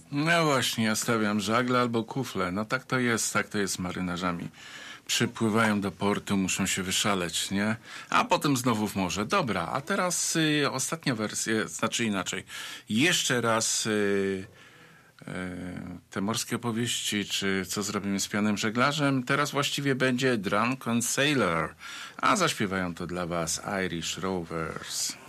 No właśnie, ja stawiam żagle albo kufle. No tak to jest z marynarzami. Przypływają do portu, muszą się wyszaleć, nie? A potem znowu w morze. Dobra, a teraz ostatnia wersja, znaczy inaczej. Jeszcze raz te morskie opowieści, czy co zrobimy z pianym żeglarzem. Teraz właściwie będzie Drunken Sailor, a zaśpiewają to dla was Irish Rovers.